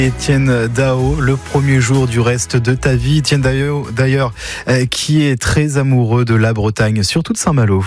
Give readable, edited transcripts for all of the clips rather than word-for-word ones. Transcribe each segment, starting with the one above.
Étienne Dao, le premier jour du reste de ta vie. Étienne d'ailleurs, qui est très amoureux de la Bretagne, surtout de Saint-Malo.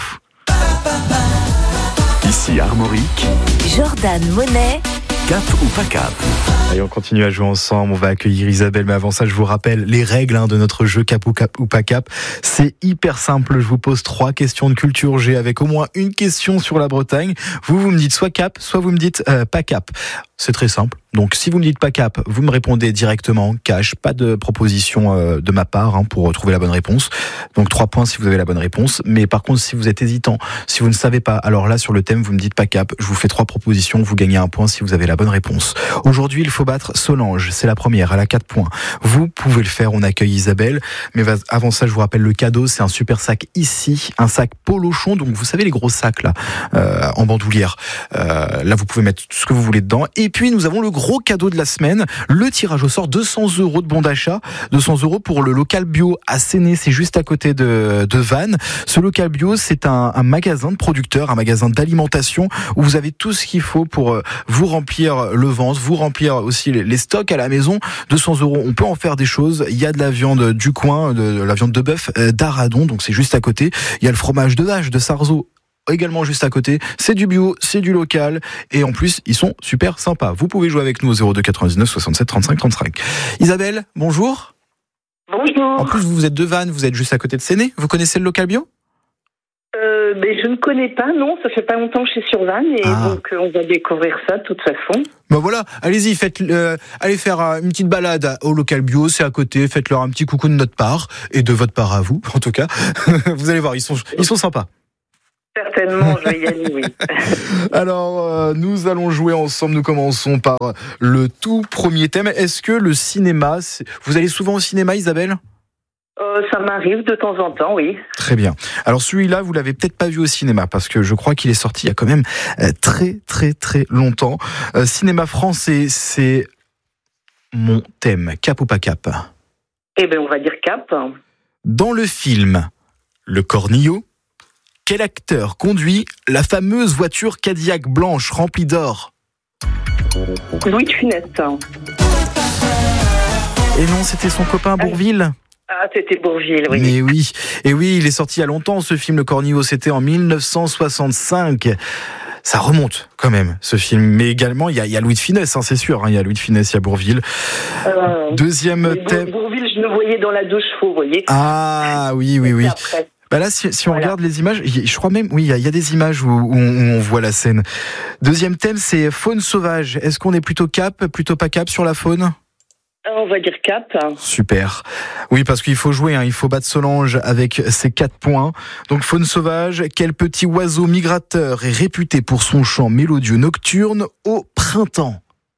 Ici Armorique, Jordan Monet, Cap ou pas Cap? Et on continue à jouer ensemble, on va accueillir Isabelle, mais avant ça je vous rappelle les règles de notre jeu Cap ou pas Cap. C'est hyper simple, je vous pose 3 questions de culture G avec au moins une question sur la Bretagne. Vous me dites soit Cap, soit vous me dites pas Cap. C'est très simple. Donc si vous me dites pas Cap, vous me répondez directement, cash, pas de proposition de ma part pour trouver la bonne réponse. Donc 3 points si vous avez la bonne réponse. Mais par contre, si vous êtes hésitant, si vous ne savez pas, alors là sur le thème, vous me dites pas Cap, je vous fais 3 propositions, vous gagnez 1 point si vous avez la bonne réponse. Aujourd'hui, il faut battre Solange, c'est la première, elle a 4 points. Vous pouvez le faire, on accueille Isabelle. Mais avant ça, je vous rappelle le cadeau, c'est un super sac ici, un sac Polochon, donc vous savez les gros sacs là, en bandoulière. Là, vous pouvez mettre tout ce que vous voulez dedans. Et puis, nous avons le gros cadeau de la semaine, le tirage au sort, 200 € de bon d'achat, 200 € pour le local bio à Séné, c'est juste à côté de Vannes. Ce local bio, c'est un magasin de producteurs, un magasin d'alimentation où vous avez tout ce qu'il faut pour vous remplir le ventre, vous remplir aussi les stocks à la maison. 200 €, on peut en faire des choses. Il y a de la viande du coin, de la viande de bœuf d'Aradon, donc c'est juste à côté. Il y a le fromage de vache de Sarzeau, également juste à côté. C'est du bio, c'est du local et en plus ils sont super sympas. Vous pouvez jouer avec nous au 02 99 67 35 35. Isabelle, bonjour. Bonjour. En plus vous êtes de Vannes, vous êtes juste à côté de Séné. Vous connaissez le local bio? Je ne connais pas, non, ça fait pas longtemps que je suis sur Vannes et donc on va découvrir ça de toute façon. Ben voilà, allez-y, allez faire une petite balade au local bio, c'est à côté, faites-leur un petit coucou de notre part et de votre part à vous, en tout cas. Vous allez voir, ils sont sympas. Certainement, je vais y aller, oui. Alors, nous allons jouer ensemble. Nous commençons par le tout premier thème. Est-ce que le cinéma... Vous allez souvent au cinéma, Isabelle ? Ça m'arrive de temps en temps, oui. Très bien. Alors celui-là, vous l'avez peut-être pas vu au cinéma, parce que je crois qu'il est sorti il y a quand même très, très, très longtemps. Cinéma français, c'est mon thème. Cap ou pas Cap ? Eh bien, on va dire Cap. Dans le film Le Cornillo, quel acteur conduit la fameuse voiture Cadillac blanche remplie d'or ? Louis de Funès. Et non, c'était son copain Bourvil. Ah, c'était Bourvil, oui. Mais oui, et oui, il est sorti il y a longtemps ce film Le Cornillo, c'était en 1965. Ça remonte quand même, ce film. Mais également, il y a Louis de Funès, c'est sûr. Il y a Louis de Funès, il y a Bourvil. Deuxième thème. Bourvil, je le voyais dans la 2 chevaux, vous voyez. Ah, oui. Bah là, si on regarde les images, je crois même, oui, il y a des images où on voit la scène. Deuxième thème, c'est faune sauvage. Est-ce qu'on est plutôt Cap, plutôt pas Cap sur la faune ? On va dire Cap. Super. Oui, parce qu'il faut jouer, il faut battre Solange avec ses 4 points. Donc, faune sauvage, quel petit oiseau migrateur est réputé pour son chant mélodieux nocturne au printemps ?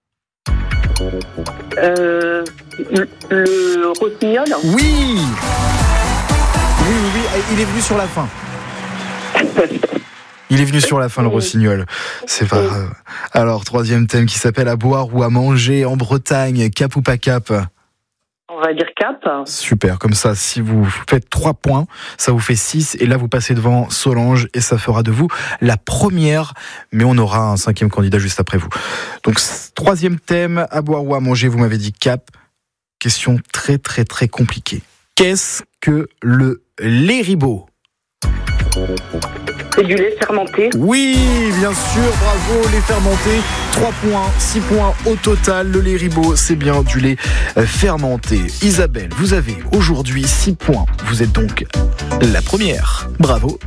Le rossignol. Oui, il est venu sur la fin. Il est venu sur la fin, le rossignol. C'est pas grave. Alors, troisième thème qui s'appelle à boire ou à manger en Bretagne. Cap ou pas Cap ? On va dire Cap. Super, comme ça, si vous faites 3 points, ça vous fait 6. Et là, vous passez devant Solange et ça fera de vous la première. Mais on aura un 5e candidat juste après vous. Donc, troisième thème, à boire ou à manger, vous m'avez dit Cap. Question très, très, très compliquée. Qu'est-ce que le lait ribot ? C'est du lait fermenté. Oui, bien sûr, bravo, lait fermenté. 3 points, 6 points au total. Le lait ribot, c'est bien du lait fermenté. Isabelle, vous avez aujourd'hui 6 points. Vous êtes donc la première. Bravo.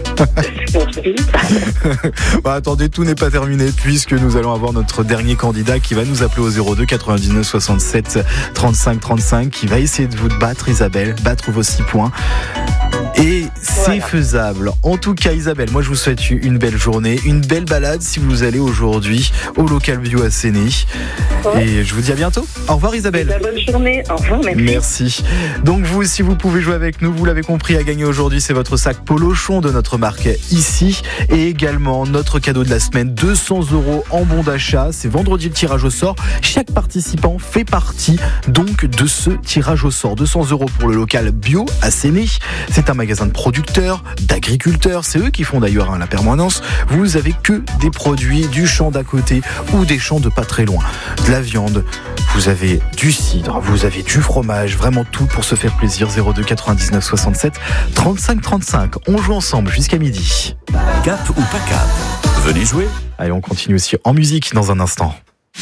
Attendez, tout n'est pas terminé puisque nous allons avoir notre dernier candidat qui va nous appeler au 02 99 67 35 35 qui va essayer de vous battre, Isabelle, battre vos 6 points. Et c'est faisable. En tout cas, Isabelle, moi je vous souhaite une belle journée, une belle balade si vous allez aujourd'hui au local bio à Séné. Et je vous dis à bientôt. Au revoir, Isabelle. Bonne journée. Au revoir, merci. Merci. Donc vous aussi, vous pouvez jouer avec nous. Vous l'avez compris, à gagner aujourd'hui, c'est votre sac Polochon de notre marque ici. Et également notre cadeau de la semaine, 200 € en bon d'achat. C'est vendredi le tirage au sort. Chaque participant fait partie donc de ce tirage au sort. 200 € pour le local bio à Séné. C'est un magasin de producteurs, d'agriculteurs, c'est eux qui font d'ailleurs la permanence. Vous avez que des produits du champ d'à côté ou des champs de pas très loin. De la viande, vous avez du cidre, vous avez du fromage, vraiment tout pour se faire plaisir. 02 99 67 35 35. On joue ensemble jusqu'à midi. Cap ou pas cap? Venez jouer. Allez, on continue aussi en musique dans un instant.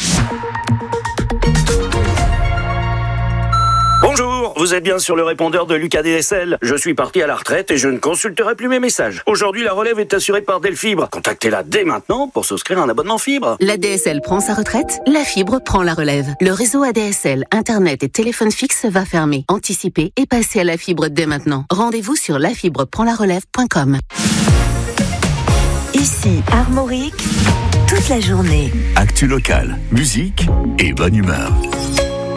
Bonjour, vous êtes bien sur le répondeur de Lucas DSL. Je suis parti à la retraite et je ne consulterai plus mes messages. Aujourd'hui, la relève est assurée par Delfibre. Contactez-la dès maintenant pour souscrire un abonnement fibre. La DSL prend sa retraite, la fibre prend la relève. Le réseau ADSL, Internet et téléphone fixe va fermer. Anticipez et passez à la fibre dès maintenant. Rendez-vous sur lafibreprendlarelève.com. Ici Armorique, toute la journée. Actu locale, musique et bonne humeur.